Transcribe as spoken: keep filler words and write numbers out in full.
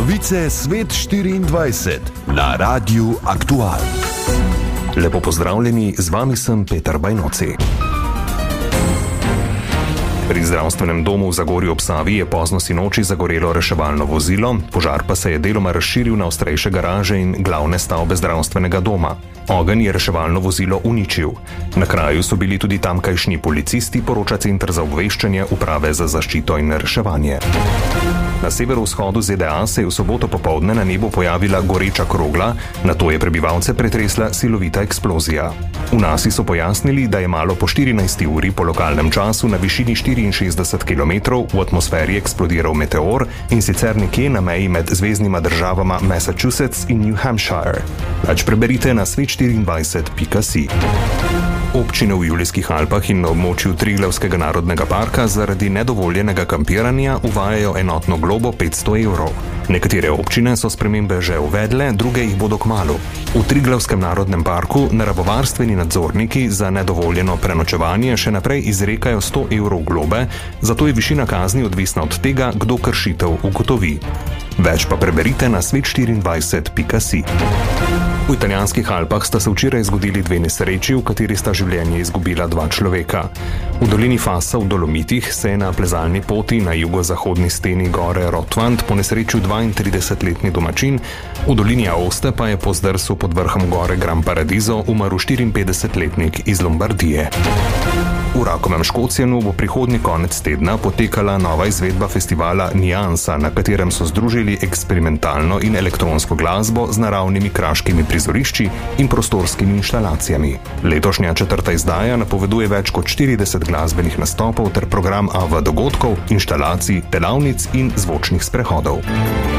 Novice Svet štiriindvajset na Radiu Aktual. Lepo pozdravljeni, z vami sem Peter Bajnoci. Pri zdravstvenem domu v Zagorju ob Savi je pozno sinoči zagorelo reševalno vozilo, požar pa se je deloma razširil na ostrejše garaže in glavne stavbe zdravstvenega doma. Ogenj je reševalno vozilo uničil. Na kraju so bili tudi tamkajšnji policisti, poroča Center za obveščanje Uprave za zaščito in reševanje. Na severovzhodu Z D A se je v soboto popoldne na nebu pojavila goreča krogla, nato je prebivalce pretresla silovita eksplozija. V Nasi so pojasnili, da je malo po štirinajsti uri po lokalnem času na višini štiriinšestdeset kilometrov v atmosferi eksplodiral meteor, in sicer nekje na meji med zveznima državama Massachusetts in New Hampshire. Več preberite na svet štiriindvajset pika si. Občine v Julijskih Alpah in na območju Triglavskega narodnega parka zaradi nedovoljenega kampiranja uvajajo enotno globo petsto evrov. Nekatere občine so spremembe že uvedle, druge jih bodo kmalu. V Triglavskem narodnem parku naravovarstveni nadzorniki za nedovoljeno prenočevanje še naprej izrekajo sto evrov globe, zato je višina kazni odvisna od tega, kdo kršitev ugotovi. Več pa preberite na svet štiriindvajset pika si. V italijanskih Alpah sta se včeraj zgodili dve nesreči, v kateri sta življenje izgubila dva človeka. V dolini Fassa v Dolomitih se je na plezalni poti na jugozahodni steni gore Rotwand ponesrečil dvaintridesetletni domačin, v dolini Aoste pa je po zdrsu pod vrhom gore Gran Paradiso umrl štiriinpetdesetletnik iz Lombardije. V Rakovem Škocjanu bo prihodnji konec tedna potekala nova izvedba festivala Niansa, na katerem so združili eksperimentalno in elektronsko glasbo z naravnimi kraškimi prizorišči in prostorskimi inštalacijami. Letošnja četrta izdaja napoveduje več kot štirideset glasbenih nastopov ter program A V dogodkov, inštalacij, delavnic in zvočnih sprehodov.